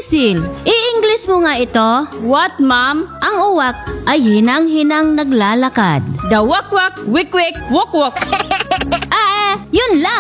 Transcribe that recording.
Cecil, i-English mo nga ito. What, ma'am? Ang uwak ay hinang-hinang naglalakad. The wak-wak, wik-wik, wok-wok. Yun lang.